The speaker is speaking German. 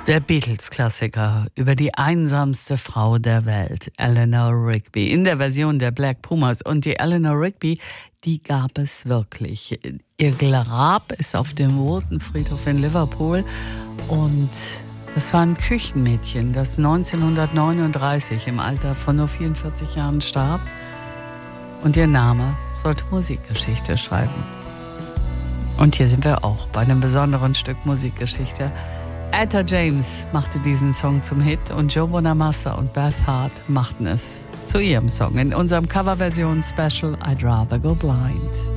Der Beatles-Klassiker über die einsamste Frau der Welt, Eleanor Rigby, in der Version der Black Pumas. Und die Eleanor Rigby, die gab es wirklich. Ihr Grab ist auf dem Woolton Friedhof in Liverpool. Und das war ein Küchenmädchen, das 1939 im Alter von nur 44 Jahren starb. Und ihr Name sollte Musikgeschichte schreiben. Und hier sind wir auch bei einem besonderen Stück Musikgeschichte. Etta James machte diesen Song zum Hit und Joe Bonamassa und Beth Hart machten es zu ihrem Song in unserem Coverversion-Special I'd Rather Go Blind.